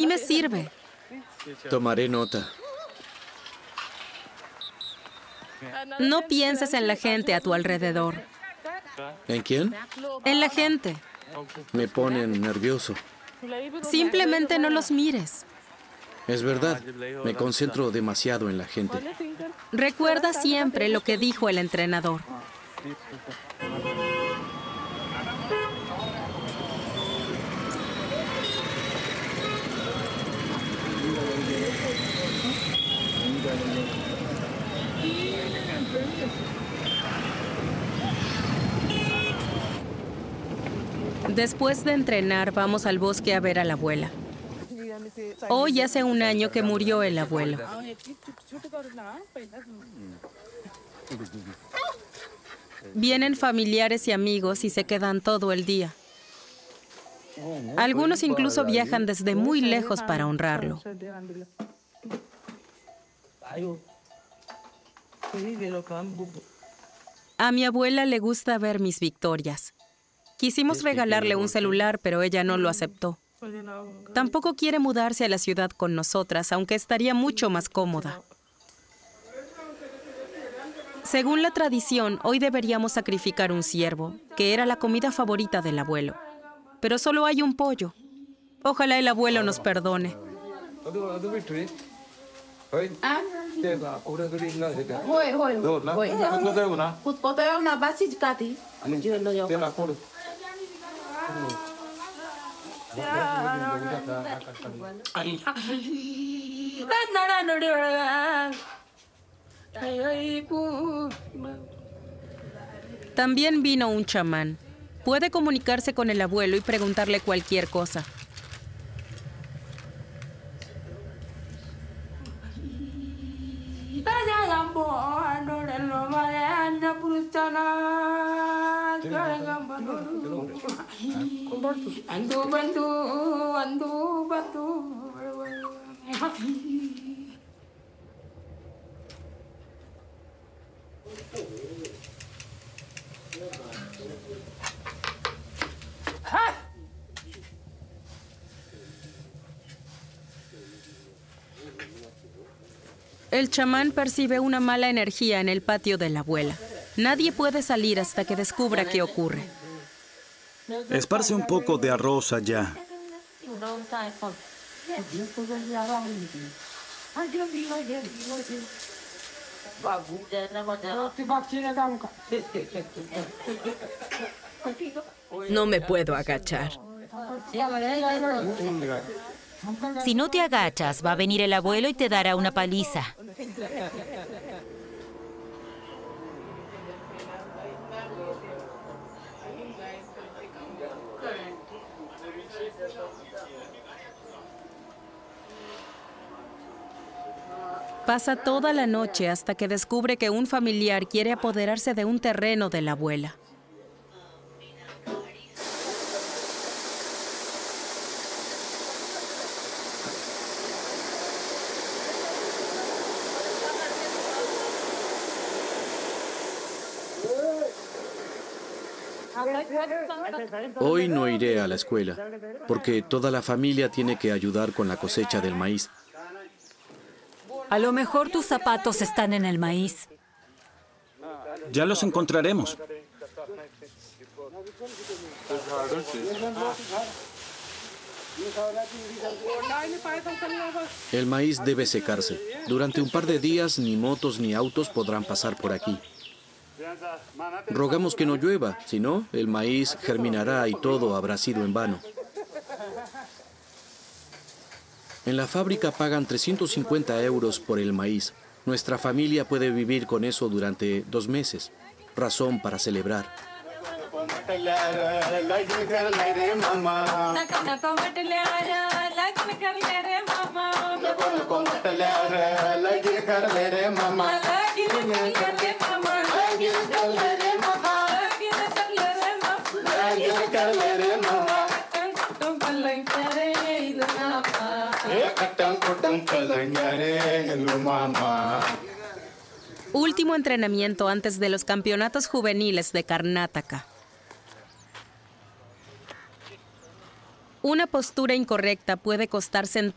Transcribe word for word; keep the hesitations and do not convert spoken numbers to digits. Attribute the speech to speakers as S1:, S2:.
S1: me sirve.
S2: Tomaré nota.
S1: No pienses en la gente a tu alrededor.
S2: ¿En quién?
S1: En la gente.
S2: Me ponen nervioso.
S1: Simplemente no los mires.
S2: Es verdad, me concentro demasiado en la gente.
S1: Recuerda siempre lo que dijo el entrenador. Después de entrenar, vamos al bosque a ver a la abuela. Hoy hace un año que murió el abuelo. Vienen familiares y amigos y se quedan todo el día. Algunos incluso viajan desde muy lejos para honrarlo. A mi abuela le gusta ver mis victorias. Quisimos regalarle un celular, pero ella no lo aceptó. Tampoco quiere mudarse a la ciudad con nosotras, aunque estaría mucho más cómoda. Según la tradición, hoy deberíamos sacrificar un ciervo, que era la comida favorita del abuelo. Pero solo hay un pollo. Ojalá el abuelo nos perdone. También vino un chamán. Puede comunicarse con el abuelo y preguntarle cualquier cosa. El chamán percibe una mala energía en el patio de la abuela. Nadie puede salir hasta que descubra qué ocurre.
S3: Esparce un poco de arroz allá.
S4: No me puedo agachar.
S5: Si no te agachas, va a venir el abuelo y te dará una paliza.
S1: Pasa toda la noche hasta que descubre que un familiar quiere apoderarse de un terreno de la abuela.
S2: Hoy no iré a la escuela, porque toda la familia tiene que ayudar con la cosecha del maíz.
S5: A lo mejor tus zapatos están en el maíz.
S3: Ya los encontraremos.
S2: El maíz debe secarse. Durante un par de días ni motos ni autos podrán pasar por aquí. Rogamos que no llueva, si no, el maíz germinará y todo habrá sido en vano. En la fábrica pagan trescientos cincuenta euros por el maíz. Nuestra familia puede vivir con eso durante dos meses. Razón para celebrar.
S1: Último entrenamiento antes de los campeonatos juveniles de Karnataka. Una postura incorrecta puede costar centenares